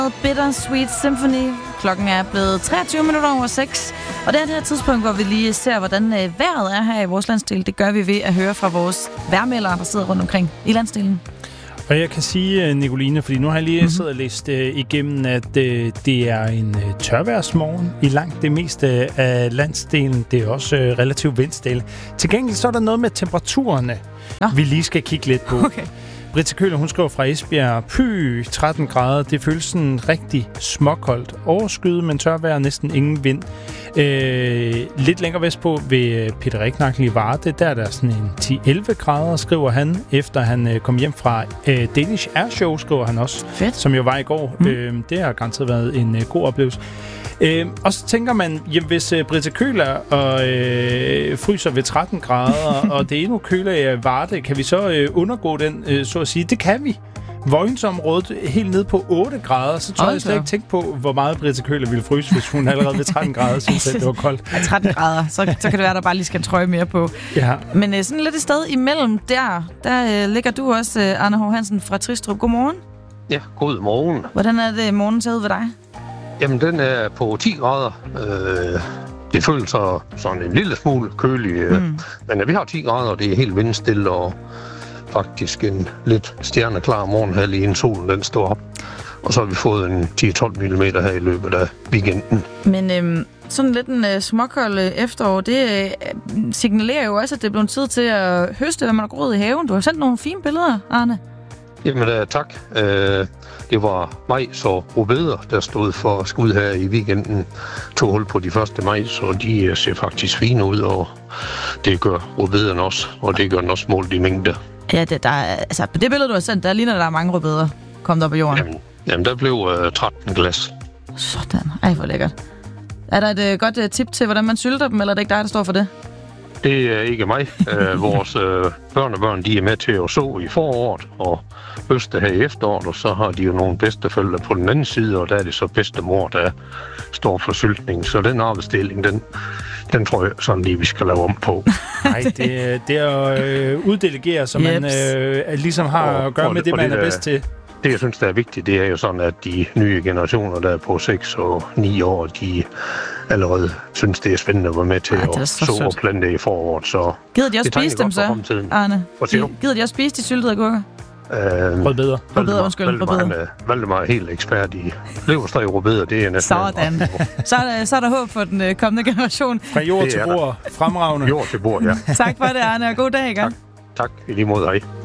Bittersweet Symphony. Klokken er blevet 23 minutter over 6. Og det er det her tidspunkt, hvor vi lige ser, hvordan vejret er her i vores landsdel. Det gør vi ved at høre fra vores vejrmeldere, der sidder rundt omkring i landsdelen. Og jeg kan sige, Nicoline, fordi nu har jeg lige siddet og læst igennem, at det er en tørværsmorgen i langt det meste af landsdelen. Det er også relativt vindstille. Til gengæld så er der noget med temperaturerne, vi lige skal kigge lidt på. Okay. Britta Køhler, hun skriver fra Esbjerg, 13 grader, det føles sådan rigtig småkoldt. Overskyet, men tørvejr, næsten ingen vind. Lidt længere vestpå ved Peter Riknagel i Varde, der er der sådan en 10-11 grader, skriver han, efter han kom hjem fra Danish Airshow, skriver han også. Fedt. Som jo var i går. Det har garanteret været en god oplevelse. Og så tænker man, jamen, hvis Britta Køhler fryser ved 13 grader, og det er endnu køligere i Varde, kan vi så undergå den, så at sige? Det kan vi. Vojensområdet helt ned på 8 grader, så tror jeg slet ikke tænke på, hvor meget Britta Køhler ville fryse, hvis hun allerede ved 13 grader synes, at det var koldt. 13 grader, så kan det være, der bare lige skal en trøje mere på. Ja. Men sådan lidt et sted imellem der ligger du også, Arne Hov Hansen fra Tristrup. Godmorgen. Ja, god morgen. Hvordan er det morgen ser ud ved dig? Jamen, den er på 10 grader. Det føles så sådan en lille smule kølig. Men vi har 10 grader, og det er helt vindstille, og faktisk en lidt stjerneklar morgen her lige inden solen den står op. Og så har vi fået en 10-12 mm her i løbet af weekenden. Men sådan lidt en småkold efterår, det signalerer jo også, at det er blevet tid til at høste, hvad man har groet i haven. Du har sendt nogle fine billeder, Arne. Jamen tak. Det var majs og rødbeder, der stod for skud her i weekenden. Tog hul på de første majs, og de ser faktisk fine ud, og det gør rødbederne også, og det gør den også målt i mængde. Ja, altså på det billede, du har sendt, der ligner der er mange rødbeder kommet op i jorden. Jamen der blev 13 glas. Sådan. Ej, hvor lækkert. Er der et godt tip til, hvordan man sylter dem, eller er det ikke dig, der står for det? Det er ikke mig. Vores børnebørn, de er med til at så i foråret og høste her i efteråret, og så har de jo nogle bedsteforældre på den anden side, og der er det så bedstemor, der står for syltning. Så den arbejdsdeling, den tror jeg sådan lige, vi skal lave om på. Nej, det er at uddelegere, så man ligesom har at gøre med det, man er bedst til. Det, jeg synes, der er vigtigt, det er jo sådan, at de nye generationer, der er på 6 og 9 år, de allerede synes, det er spændende at være med til at så og plante i foråret. Så gider de også spise dem så, Arne? Gider de også spise de syltede agurker? Rødbeder. Valdemar er helt ekspert i leverpostej rødbeder. Det er næsten sådan. Så er der håb for den kommende generation. Fra jord til bord. Fremragende. Jord til bord, ja. Tak for det, Arne, og god dag, ikke? Tak. I lige måde, hej.